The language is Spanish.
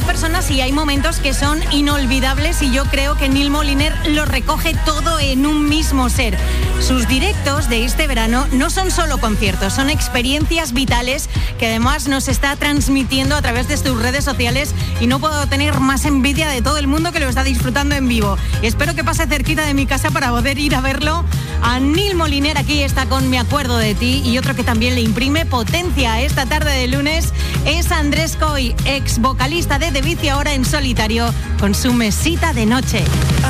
personas y hay momentos que son inolvidables y yo creo que Neil Moliner lo recoge todo en un mismo ser. Sus directos de este verano no son solo conciertos, son experiencias vitales que además nos está transmitiendo a través de sus redes sociales y no puedo tener más envidia de todo el mundo que lo está disfrutando en vivo. Espero que pase cerquita de mi casa para poder ir a verlo. A Neil Moliner aquí está con Me acuerdo de ti, y otro que también le imprime potencia esta tarde de lunes es Andrés Coy, ex vocalista de The Beat y ahora en solitario con su Mesita de noche.